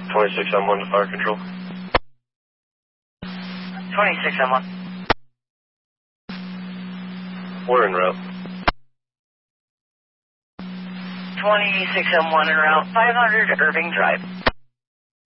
26M1 to fire control. 26M1. We're en route. 26M1 en route, 500 Irving Drive.